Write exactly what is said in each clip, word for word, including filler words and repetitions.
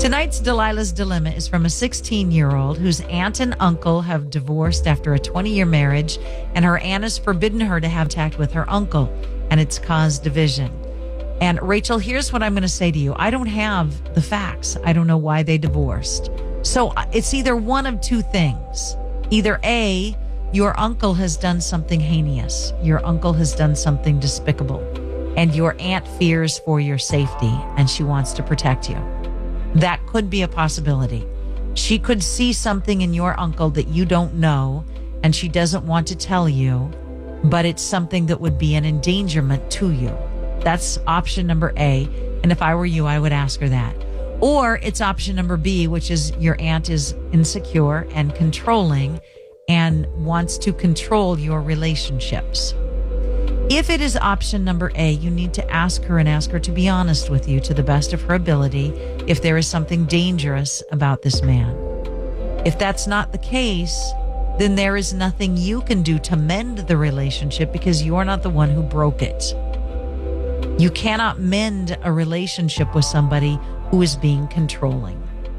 Tonight's Delilah's Dilemma is from a sixteen-year-old whose aunt and uncle have divorced after a twenty-year marriage, and her aunt has forbidden her to have contact with her uncle, and it's caused division. And Rachel, here's what I'm going to say to you. I don't have the facts. I don't know why they divorced. So it's either one of two things. Either A, your uncle has done something heinous. Your uncle has done something despicable, and your aunt fears for your safety, and she wants to protect you. That could be a possibility. She could see something in your uncle that you don't know, and she doesn't want to tell you, but it's something that would be an endangerment to you. That's option number A. And if I were you, I would ask her that. Or it's option number B, which is your aunt is insecure and controlling and wants to control your relationships. If it is option number A, you need to ask her and ask her to be honest with you to the best of her ability if there is something dangerous about this man. If that's not the case, then there is nothing you can do to mend the relationship because you're not the one who broke it. You cannot mend a relationship with somebody who is being controlling.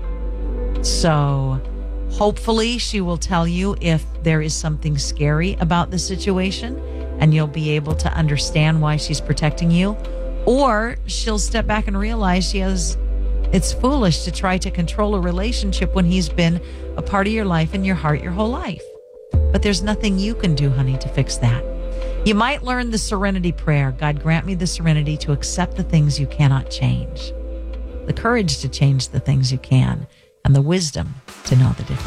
So hopefully she will tell you if there is something scary about the situation, and you'll be able to understand why she's protecting you. Or she'll step back and realize she has, it's foolish to try to control a relationship when he's been a part of your life and your heart your whole life. But there's nothing you can do, honey, to fix that. You might learn the serenity prayer. God, grant me the serenity to accept the things you cannot change, the courage to change the things you can, and the wisdom to know the difference.